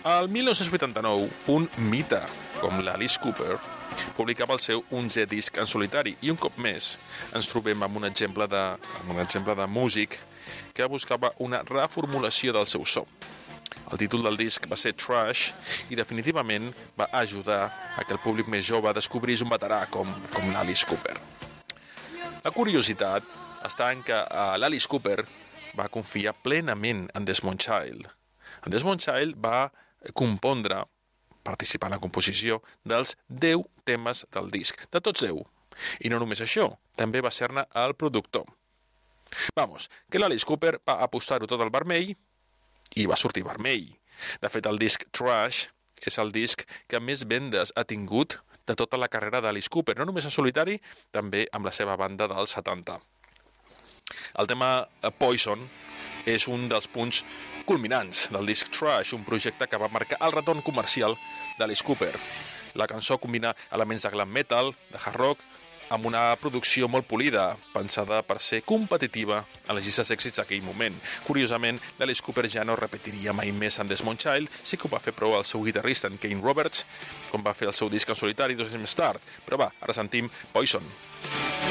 Al 1989, un mite com l'Alice Cooper publicava el seu 11è disc en solitari i un cop més ens trobem amb un exemple de músic que buscava una reformulació del seu so. El títol del disc va ser Trash i definitivament va ajudar a que el públic més jove descobrís un veterà com l'Alice Cooper. La curiositat està en que l'Alice Cooper va confiar plenament en Desmond Child. En Desmond Child va compondre, participar en la composició, dels 10 temes del disc, de tots 10. I no només això, també va ser-ne el productor. Vamos, que l'Alice Cooper va apostar-ho tot al vermell i va sortir vermell. De fet, el disc Trash és el disc que més vendes ha tingut de tota la carrera d'Alice Cooper, no només en solitari, també amb la seva banda dels 70. El tema Poison és un dels punts culminants del disc Trash, un projecte que va marcar el retorn comercial d'Alice Cooper. La cançó combina elements de glam metal, de hard rock, amb una producció molt polida, pensada per ser competitiva en les llistes d'èxits d'aquell moment. Curiosament, l'Alice Cooper ja no repetiria mai més amb Desmond Child, sí que ho va fer prou el seu guitarrista, en Kane Roberts, com va fer el seu disc en solitari 2 anys més tard. Però va, ara sentim Poison.